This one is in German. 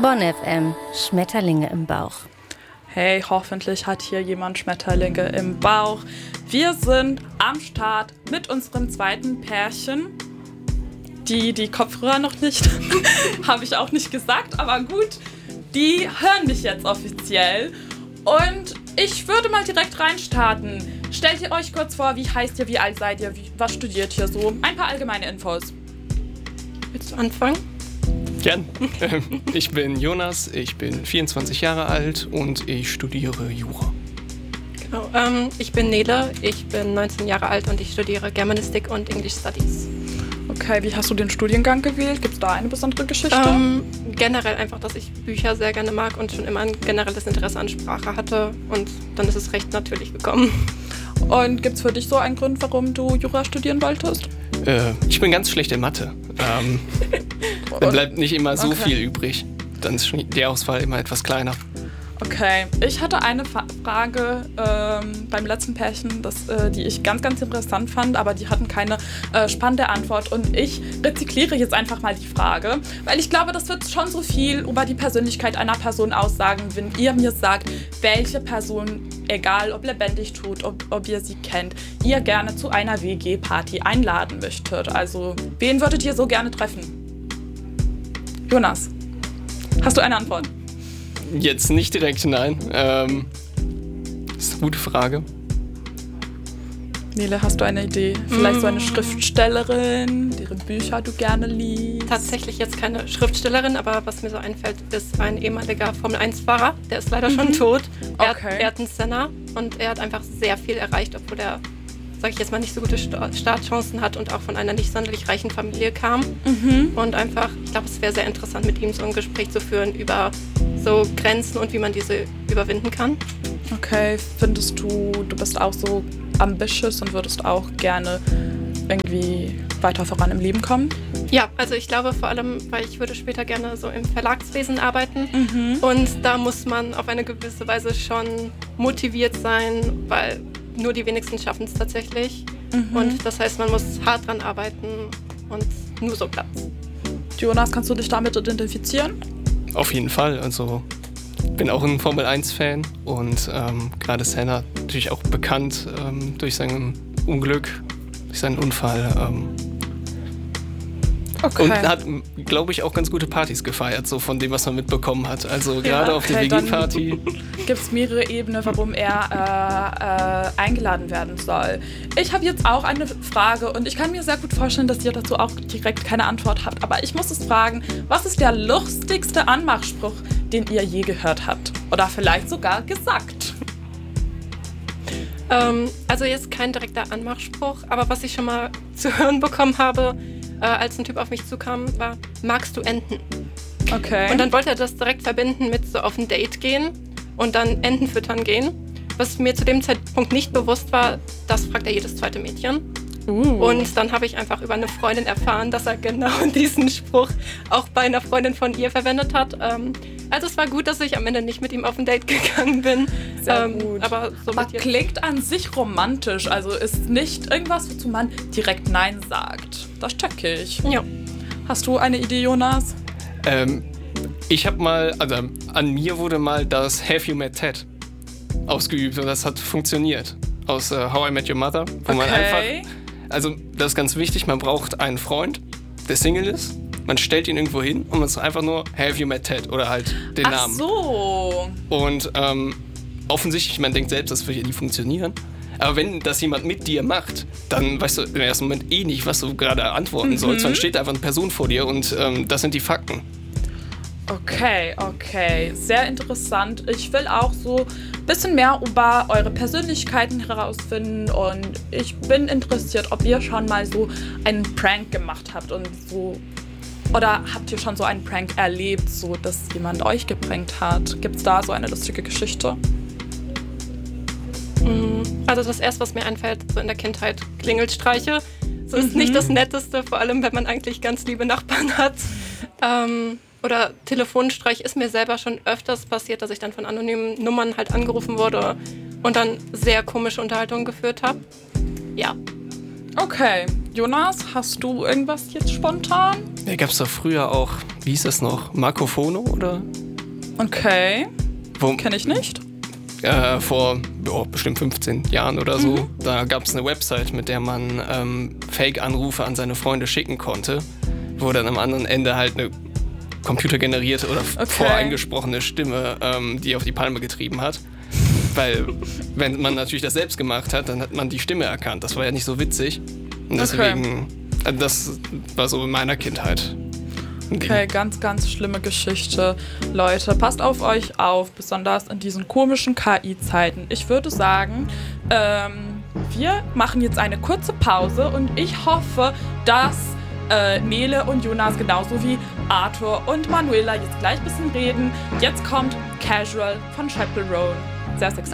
Bonn FM, Schmetterlinge im Bauch. Hey, hoffentlich hat hier jemand Schmetterlinge im Bauch. Wir sind am Start mit unserem zweiten Pärchen. Die Kopfhörer noch nicht, habe ich auch nicht gesagt, aber gut, die hören mich jetzt offiziell. Und ich würde mal direkt reinstarten. Stellt ihr euch kurz vor, wie heißt ihr, wie alt seid ihr, was studiert ihr so? Ein paar allgemeine Infos. Willst du anfangen? Gern. Ich bin Jonas, ich bin 24 Jahre alt und ich studiere Jura. Genau, ich bin Nele, ich bin 19 Jahre alt und ich studiere Germanistik und English Studies. Okay, wie hast du den Studiengang gewählt? Gibt es da eine besondere Geschichte? Generell einfach, dass ich Bücher sehr gerne mag und schon immer ein generelles Interesse an Sprache hatte und dann ist es recht natürlich gekommen. Und gibt es für dich so einen Grund, warum du Jura studieren wolltest? Ich bin ganz schlecht in Mathe. Dann bleibt nicht immer so viel übrig. Dann ist die Auswahl immer etwas kleiner. Okay, ich hatte eine Frage beim letzten Pärchen, die ich ganz, ganz interessant fand, aber die hatten keine spannende Antwort. Und ich rezykliere jetzt einfach mal die Frage, weil ich glaube, das wird schon so viel über die Persönlichkeit einer Person aussagen, wenn ihr mir sagt, welche Person, egal ob lebendig tot, ob ihr sie kennt, ihr gerne zu einer WG-Party einladen möchtet. Also, wen würdet ihr so gerne treffen? Jonas, hast du eine Antwort? Jetzt nicht direkt, nein. Das ist eine gute Frage. Nele, hast du eine Idee? Vielleicht so eine Schriftstellerin, deren Bücher du gerne liest? Tatsächlich jetzt keine Schriftstellerin, aber was mir so einfällt, ist ein ehemaliger Formel-1-Fahrer. Der ist leider schon tot. Er hat einen Senna und er hat einfach sehr viel erreicht, obwohl er, sag ich jetzt mal, nicht so gute Startchancen hat und auch von einer nicht sonderlich reichen Familie kam. Und einfach, ich glaube, es wäre sehr interessant, mit ihm so ein Gespräch zu führen über so Grenzen und wie man diese überwinden kann. Okay, findest du bist auch so ambitious und würdest auch gerne irgendwie weiter voran im Leben kommen? Ja, also ich glaube vor allem, weil ich würde später gerne so im Verlagswesen arbeiten und da muss man auf eine gewisse Weise schon motiviert sein, weil nur die wenigsten schaffen es tatsächlich und das heißt, man muss hart dran arbeiten und nur so klappt's. Jonas, kannst du dich damit identifizieren? Auf jeden Fall, also bin auch ein Formel-1-Fan und gerade Senna natürlich auch bekannt durch sein Unglück, durch seinen Unfall. Und hat, glaube ich, auch ganz gute Partys gefeiert, so von dem, was man mitbekommen hat. Also gerade auf der WG-Party. Gibt es mehrere Ebenen, warum er eingeladen werden soll. Ich habe jetzt auch eine Frage und ich kann mir sehr gut vorstellen, dass ihr dazu auch direkt keine Antwort habt. Aber ich muss es fragen, was ist der lustigste Anmachspruch, den ihr je gehört habt? Oder vielleicht sogar gesagt? Also jetzt kein direkter Anmachspruch, aber was ich schon mal zu hören bekommen habe, als ein Typ auf mich zukam, war, magst du Enten? Okay. Und dann wollte er das direkt verbinden mit so auf ein Date gehen und dann Enten füttern gehen. Was mir zu dem Zeitpunkt nicht bewusst war, das fragt er jedes zweite Mädchen. Und dann habe ich einfach über eine Freundin erfahren, dass er genau diesen Spruch auch bei einer Freundin von ihr verwendet hat. Also es war gut, dass ich am Ende nicht mit ihm auf ein Date gegangen bin. Sehr gut. Aber klingt an sich romantisch. Also ist nicht irgendwas, wozu man direkt Nein sagt. Das checke ich. Ja. Hast du eine Idee, Jonas? Ich habe mal, also an mir wurde mal das Have You Met Ted ausgeübt und das hat funktioniert. Aus How I Met Your Mother, wo man einfach, also das ist ganz wichtig, man braucht einen Freund, der Single ist. Man stellt ihn irgendwo hin und man sagt einfach nur Have You Met Ted oder halt den Namen. Ach so. Und offensichtlich, man denkt selbst, das wird ja nie funktionieren. Aber wenn das jemand mit dir macht, dann weißt du im ersten Moment eh nicht, was du gerade antworten sollst. Dann steht einfach eine Person vor dir und das sind die Fakten. Okay. Sehr interessant. Ich will auch so ein bisschen mehr über eure Persönlichkeiten herausfinden und ich bin interessiert, ob ihr schon mal so einen Prank gemacht habt und so. Oder habt ihr schon so einen Prank erlebt, so dass jemand euch geprankt hat? Gibt's da so eine lustige Geschichte? Also das erste, was mir einfällt, so in der Kindheit, Klingelstreiche. So ist nicht das Netteste, vor allem wenn man eigentlich ganz liebe Nachbarn hat. Oder Telefonstreich ist mir selber schon öfters passiert, dass ich dann von anonymen Nummern halt angerufen wurde und dann sehr komische Unterhaltungen geführt habe. Ja. Okay, Jonas, hast du irgendwas jetzt spontan? Ja, gab's doch früher auch, wie hieß das noch, Marco Fono, oder? Okay, kenne ich nicht. Vor bestimmt 15 Jahren oder so. Da gab es eine Website, mit der man Fake-Anrufe an seine Freunde schicken konnte, wo dann am anderen Ende halt eine computergenerierte oder voreingesprochene Stimme die auf die Palme getrieben hat. Weil, wenn man natürlich das selbst gemacht hat, dann hat man die Stimme erkannt. Das war ja nicht so witzig. Und deswegen, das war so in meiner Kindheit. Okay, ganz, ganz schlimme Geschichte. Leute, passt auf euch auf, besonders in diesen komischen KI-Zeiten. Ich würde sagen, wir machen jetzt eine kurze Pause und ich hoffe, dass Nele und Jonas genauso wie Arthur und Manuela jetzt gleich ein bisschen reden. Jetzt kommt Casual von Chappell Roan. Sehr sexy.